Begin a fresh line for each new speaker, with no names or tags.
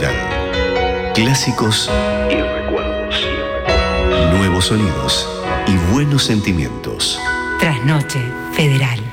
Federal. Clásicos y recuerdos. Nuevos sonidos y buenos sentimientos.
Trasnoche Federal.